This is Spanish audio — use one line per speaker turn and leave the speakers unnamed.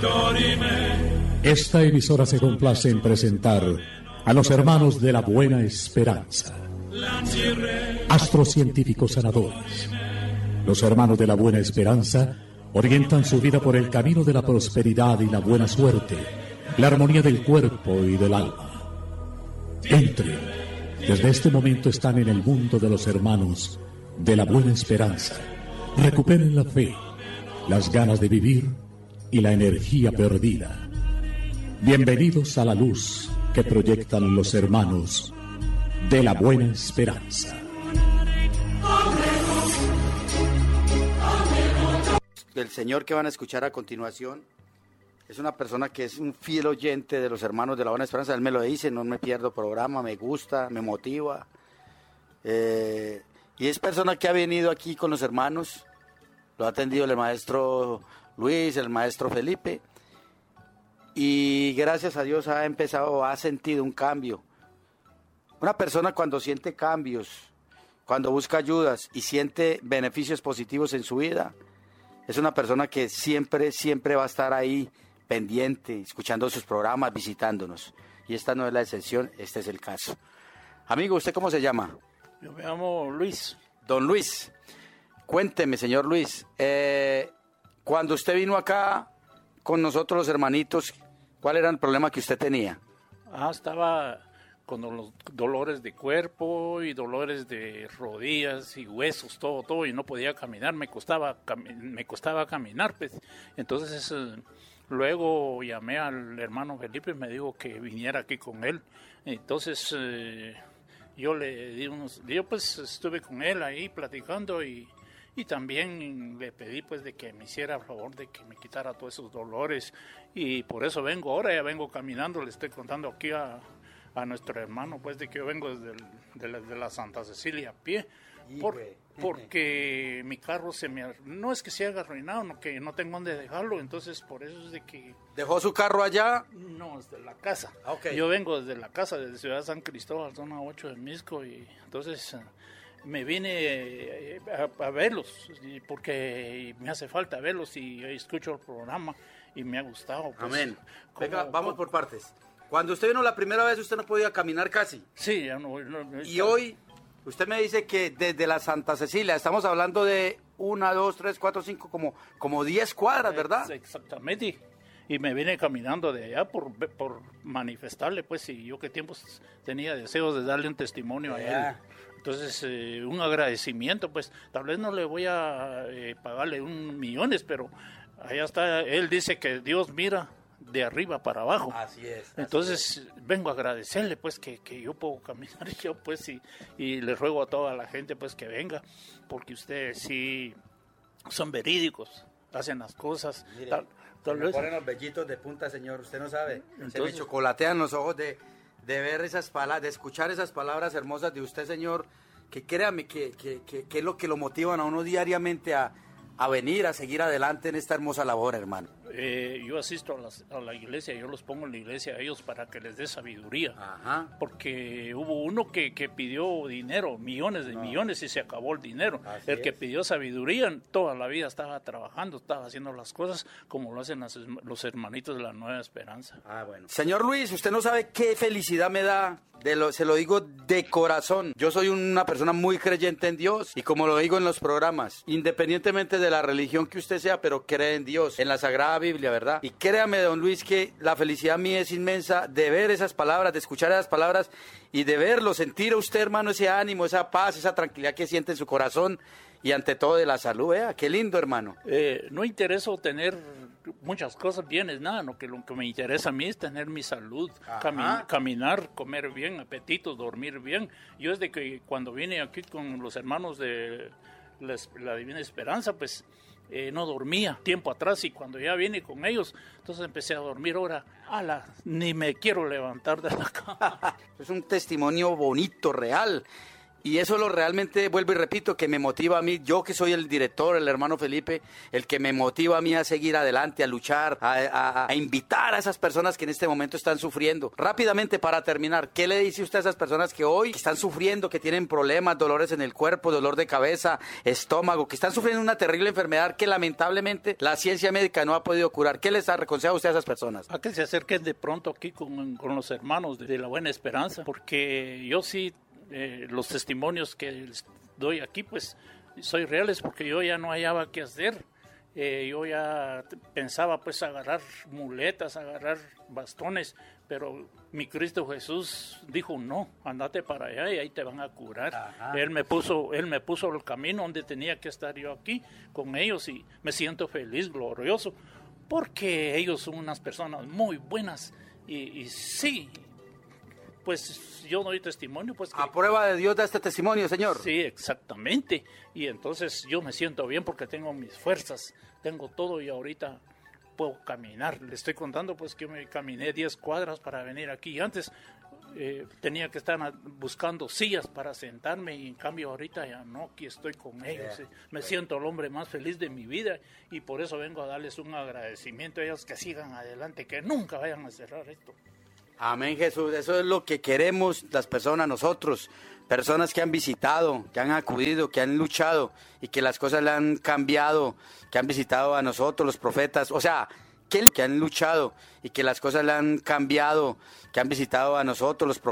Esta emisora se complace en presentar a los hermanos de la Buena Esperanza, astrocientíficos sanadores. Los hermanos de la Buena Esperanza orientan su vida por el camino de la prosperidad y la buena suerte, la armonía del cuerpo y del alma. Entren. Desde este momento están en el mundo de los hermanos de la Buena Esperanza. Recuperen la fe, las ganas de vivir y la energía perdida. Bienvenidos a la luz que proyectan los hermanos de la Buena Esperanza.
El señor que van a escuchar a continuación es una persona que es un fiel oyente de los hermanos de la Buena Esperanza. Él me lo dice, no me pierdo programa, me gusta, me motiva. Y es persona que ha venido aquí con los hermanos. Lo ha atendido el maestro Luis, el maestro Felipe. Y gracias a Dios ha sentido un cambio. Una persona cuando siente cambios, cuando busca ayudas y siente beneficios positivos en su vida, es una persona que siempre va a estar ahí pendiente, escuchando sus programas, visitándonos. Y esta no es la excepción, este es el caso. Amigo, ¿usted cómo se llama?
Yo me llamo Luis.
Don Luis, cuénteme, señor Luis, cuando usted vino acá con nosotros los hermanitos, ¿cuál era el problema que usted tenía?
Estaba con los dolores de cuerpo y dolores de rodillas y huesos, todo, y no podía caminar, me costaba caminar, pues. Entonces, luego llamé al hermano Felipe y me dijo que viniera aquí con él. Entonces, yo pues estuve con él ahí platicando y también le pedí pues de que me hiciera el favor de que me quitara todos esos dolores, y por eso ya vengo caminando. Le estoy contando aquí a nuestro hermano pues de que yo vengo desde la Santa Cecilia a pie, porque mi carro no es que se haya arruinado, no, que no tengo dónde dejarlo. Entonces por eso es de que...
¿Dejó su carro allá?
No, desde la casa.
Okay.
Yo vengo desde la casa, desde Ciudad San Cristóbal, zona 8 de Misco, y entonces me vine a verlos, porque me hace falta verlos, y escucho el programa y me ha gustado. Pues,
amén. Venga, vamos por partes. Cuando usted vino la primera vez, usted no podía caminar casi.
Sí, ya no.
Y hoy, usted me dice que desde la Santa Cecilia, estamos hablando de 1, 2, 3, 4, 5, como 10 cuadras, ¿verdad?
Exactamente. Y me vine caminando de allá por manifestarle, pues, y yo qué tiempos tenía deseos de darle un testimonio a él. Entonces, un agradecimiento, pues, tal vez no le voy a pagarle 1 millón, pero allá está. Él dice que Dios mira de arriba para abajo.
Así es.
Entonces vengo a agradecerle pues que yo puedo caminar yo pues, y le ruego a toda la gente pues que venga, porque ustedes sí son verídicos, hacen las cosas.
Mire, se me ponen los vellitos de punta, señor, usted no sabe.
Entonces,
se me chocolatean los ojos de ver esas palabras, de escuchar esas palabras hermosas de usted, señor, que créame que es lo que lo motivan a uno diariamente a venir, a seguir adelante en esta hermosa labor, hermano.
Yo asisto a la iglesia, yo los pongo en la iglesia a ellos para que les dé sabiduría.
Ajá.
Porque hubo uno que pidió dinero, millones de millones, y se acabó el dinero.
Así
el que pidió sabiduría, toda la vida estaba trabajando, estaba haciendo las cosas como lo hacen los hermanitos de la Nueva Esperanza.
Bueno. Señor Luis, usted no sabe qué felicidad me da. Se lo digo de corazón. Yo soy una persona muy creyente en Dios, y como lo digo en los programas, independientemente de la religión que usted sea, pero cree en Dios, en la Sagrada Biblia, ¿verdad? Y créame, don Luis, que la felicidad mía es inmensa de ver esas palabras, de escuchar esas palabras y de verlo, sentir a usted, hermano, ese ánimo, esa paz, esa tranquilidad que siente en su corazón, y ante todo de la salud. Vea, qué lindo, hermano.
No interesa tener muchas cosas, bienes, nada. Lo que me interesa a mí es tener mi salud, caminar, comer bien, apetitos, dormir bien. Yo desde que cuando vine aquí con los hermanos de la Divina Esperanza, pues no dormía tiempo atrás, y cuando ya vine con ellos, entonces empecé a dormir. Ahora, ni me quiero levantar de la cama.
Es un testimonio bonito, real. Y eso lo realmente, vuelvo y repito, que me motiva a mí, yo que soy el director, el hermano Felipe, el que me motiva a mí a seguir adelante, a luchar, a invitar a esas personas que en este momento están sufriendo. Rápidamente, para terminar, ¿qué le dice usted a esas personas que hoy están sufriendo, que tienen problemas, dolores en el cuerpo, dolor de cabeza, estómago, que están sufriendo una terrible enfermedad que lamentablemente la ciencia médica no ha podido curar? ¿Qué les aconseja usted a esas personas?
A que se acerquen de pronto aquí con los hermanos de la Buena Esperanza, porque yo sí, los testimonios que les doy aquí, pues soy reales, porque yo ya no hallaba qué hacer. Yo ya pensaba pues agarrar muletas, agarrar bastones, pero mi Cristo Jesús dijo: no, andate para allá y ahí te van a curar. Ajá. Él me puso el camino donde tenía que estar yo aquí con ellos, y me siento feliz, glorioso, porque ellos son unas personas muy buenas. Y sí, pues yo doy testimonio. Pues que,
a prueba de Dios da este testimonio, señor.
Sí, exactamente. Y entonces yo me siento bien porque tengo mis fuerzas, tengo todo, y ahorita puedo caminar. Le estoy contando pues que me caminé 10 cuadras para venir aquí. Antes tenía que estar buscando sillas para sentarme, y en cambio ahorita ya no, aquí estoy con ellos. Me siento el hombre más feliz de mi vida, y por eso vengo a darles un agradecimiento a ellos, que sigan adelante, que nunca vayan a cerrar esto.
Amén, Jesús. Eso es lo que queremos las personas, nosotros, personas que han visitado, que han acudido, que han luchado y que las cosas le han cambiado, que han visitado a nosotros, los profetas, o sea, que han luchado y que las cosas le han cambiado, que han visitado a nosotros, los profetas.